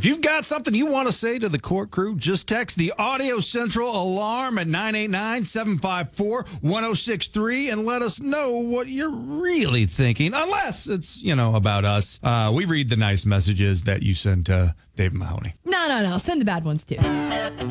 If you've got something you want to say to the court crew, just text the Audio Central alarm at 989-754-1063 and let us know what you're really thinking. Unless it's, about us. We read the nice messages that you send to Dave Mahoney. No. Send the bad ones too.